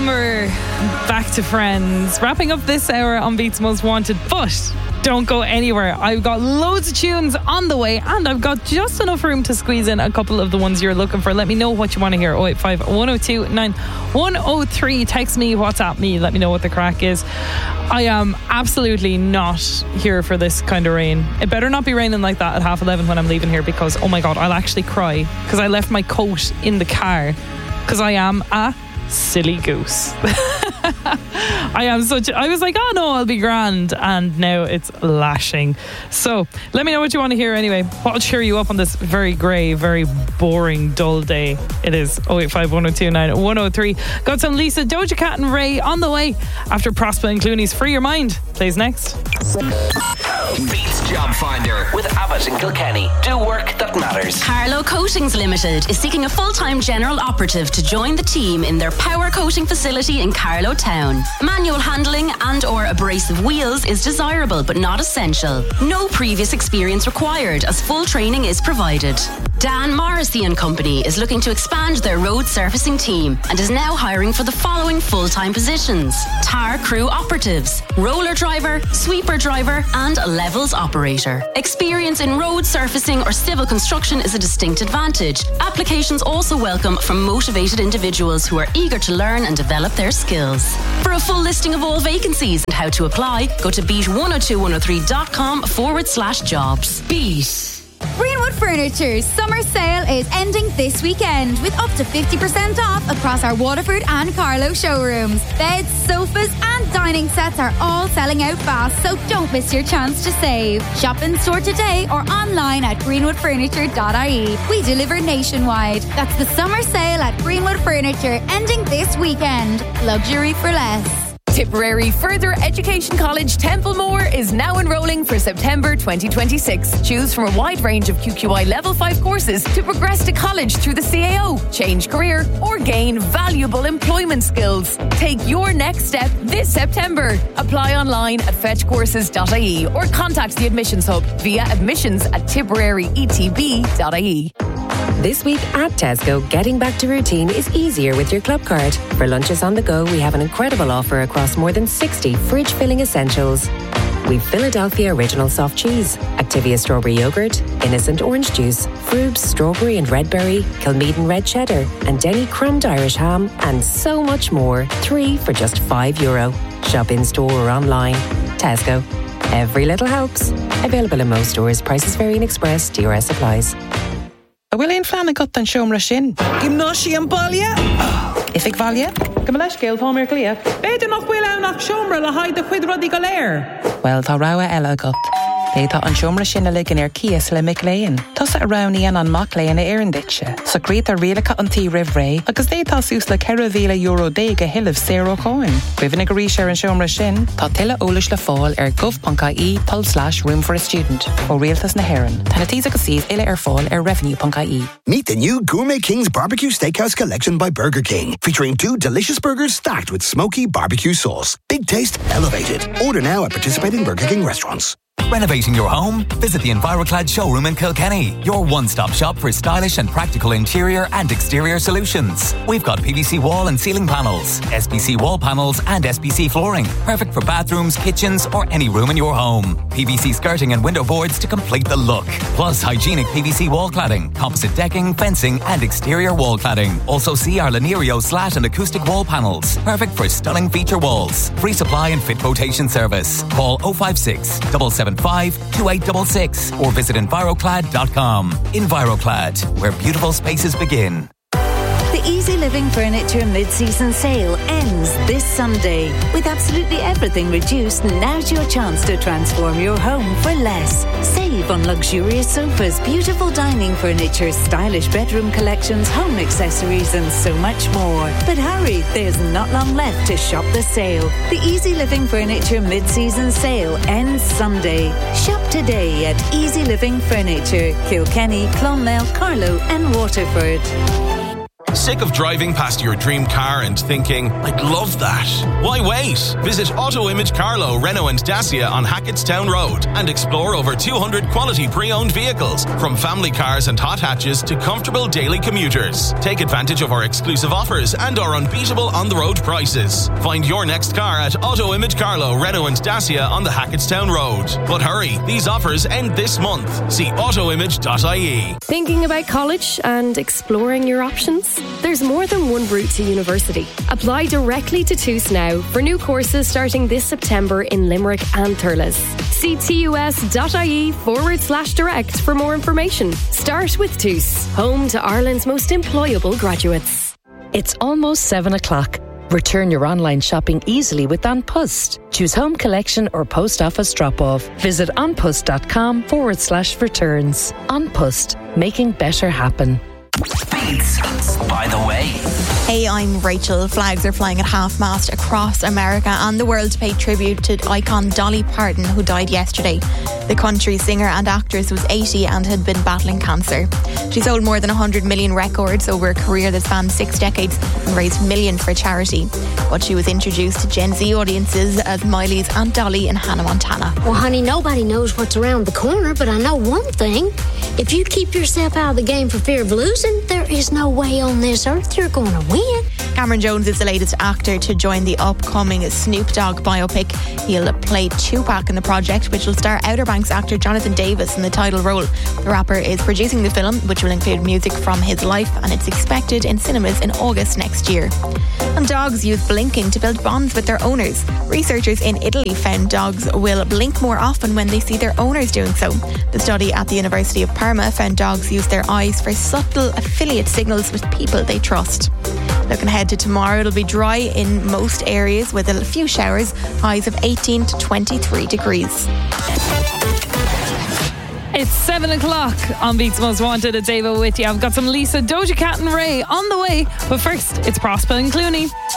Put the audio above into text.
we're back to Friends. Wrapping up this hour on Beats Most Wanted, but don't go anywhere. I've got loads of tunes on the way, and I've got just enough room to squeeze in a couple of the ones you're looking for. Let me know what you want to hear. 085 102 9103. Text me, WhatsApp me, let me know what the crack is. I am absolutely not here for this kind of rain. It better not be raining like that at 11:30 when I'm leaving here, because oh my god, I'll actually cry because I left my coat in the car because I am a silly goose. I was like, oh no, I'll be grand, and now it's lashing. So let me know what you want to hear anyway. What will cheer you up on this very grey, very boring, dull day? It is 085 102 9103. Got some Lisa, Doja Cat and Ray on the way after Prosper and Clooney's Free Your Mind plays next. Beats Job Finder with Abbott and Kilkenny. Do work that matters. Carlow Coatings Limited is seeking a full-time general operative to join the team in their power coating facility in Carlow Town. Manual handling and or abrasive wheels is desirable but not essential. No previous experience required, as full training is provided. Dan Morrissey and Company is looking to expand their road surfacing team and is now hiring for the following full-time positions: tar crew operatives, roller driver, sweeper driver and a levels operator. Experience in road surfacing or civil construction is a distinct advantage. Applications also welcome from motivated individuals who are eager to learn and develop their skills. For a full listing of all vacancies and how to apply, go to beat102103.com/jobs. Beat. Greenwood Furniture's summer sale is ending this weekend with up to 50% off across our Waterford and Carlow showrooms. Beds, sofas and dining sets are all selling out fast, so don't miss your chance to save. Shop in store today or online at greenwoodfurniture.ie. We deliver nationwide. That's the summer sale at Greenwood Furniture, ending this weekend. Luxury for less. Tipperary Further Education College Templemore is now enrolling for September 2026. Choose from a wide range of QQI Level 5 courses to progress to college through the CAO, change career or gain valuable employment skills. Take your next step this September. Apply online at fetchcourses.ie or contact the Admissions Hub via admissions@tipperaryetb.ie. This week at Tesco, getting back to routine is easier with your club card. For lunches on the go, we have an incredible offer across more than 60 fridge-filling essentials. We've Philadelphia Original Soft Cheese, Activia Strawberry Yogurt, Innocent Orange Juice, Frubes Strawberry and Red Berry, Kilmeaden Red Cheddar, and Denny Crumbed Irish Ham, and so much more. 3 for just €5. Shop in-store or online. Tesco. Every little helps. Available in most stores. Prices vary in Express. DRS applies. Bhfuil éon fleanna got an seomra sin. Gymnáisi an baile? If ag bhaile? Go leis céil táimir clia. Beidir nach bhfuil anach seomra le haid a chuid rodí go léir. Well, tá rogha eile agat. Détá an seomra sin a ligan ar cias le mic léin. Tás a raníon an mac léin a éireann ditse. So grít a rialacha an tí rih ré, agus détá sús le €40,000 déag a hilah €0 cháin. Cuimhin a go ríis ar an seomra sin, tá tuile eolais le fáil ar gov.ie/room for a student ó rialtas na Héireann. Tá na tís agus síos ile ar fáil ar revenue.ie. Meet the new Gourmet King's Barbecue Steakhouse Collection by Burger King, featuring 2 delicious burgers stacked with smoky barbecue sauce. Big taste, elevated. Order now at participating Burger King restaurants. Renovating your home? Visit the EnviroClad showroom in Kilkenny, your one-stop shop for stylish and practical interior and exterior solutions. We've got PVC wall and ceiling panels, SPC wall panels and SPC flooring, perfect for bathrooms, kitchens or any room in your home. PVC skirting and window boards to complete the look. Plus hygienic PVC wall cladding, composite decking, fencing and exterior wall cladding. Also see our Lanerio slat and acoustic wall panels, perfect for stunning feature walls. Free supply and fit quotation service. Call 056 775 2866 or visit EnviroClad.com. EnviroClad, where beautiful spaces begin. The Easy Living Furniture mid-season sale ends this Sunday. With absolutely everything reduced, now's your chance to transform your home for less. Save on luxurious sofas, beautiful dining furniture, stylish bedroom collections, home accessories and so much more. But hurry, there's not long left to shop the sale. The Easy Living Furniture mid-season sale ends Sunday. Shop today at Easy Living Furniture, Kilkenny, Clonmel, Carlow and Waterford. Sick of driving past your dream car and thinking, I'd love that? Why wait? Visit Auto Image Carlow, Renault and Dacia on Hackettstown Road and explore over 200 quality pre-owned vehicles, from family cars and hot hatches to comfortable daily commuters. Take advantage of our exclusive offers and our unbeatable on-the-road prices. Find your next car at Auto Image Carlow, Renault and Dacia on the Hackettstown Road. But hurry, these offers end this month. See autoimage.ie. Thinking about college and exploring your options? There's more than one route to university. Apply directly to TUS now for new courses starting this September in Limerick and Thurles. See tus.ie/direct for more information. Start with TUS, home to Ireland's most employable graduates. It's almost 7 o'clock. Return your online shopping easily with An Post. Choose home collection or post office drop-off. Visit anpost.com/returns. An Post, making better happen. Beats by the way. Hey, I'm Rachel. Flags are flying at half-mast across America and the world to pay tribute to icon Dolly Parton, who died yesterday. The country singer and actress was 80 and had been battling cancer. She sold more than 100 million records over a career that spanned 6 decades and raised millions for charity. But she was introduced to Gen Z audiences as Miley's Aunt Dolly in Hannah Montana. Well, honey, nobody knows what's around the corner, but I know one thing. If you keep yourself out of the game for fear of losing, there is no way on this earth you're going to win. Cameron Jones is the latest actor to join the upcoming Snoop Dogg biopic. He'll play Tupac in the project, which will star Outer Banks actor Jonathan Davis in the title role. The rapper is producing the film, which will include music from his life, and it's expected in cinemas in August next year. And dogs use blinking to build bonds with their owners. Researchers in Italy found dogs will blink more often when they see their owners doing so. The study at the University of Parma found dogs use their eyes for subtle affiliate signals with people they trust. Looking ahead to tomorrow, it'll be dry in most areas with a few showers, highs of 18 to 23 degrees. It's 7 o'clock on Beats Most Wanted. It's Ava with you. I've got some Lisa, Doja Cat and Ray on the way. But first, it's Prosper and Clooney.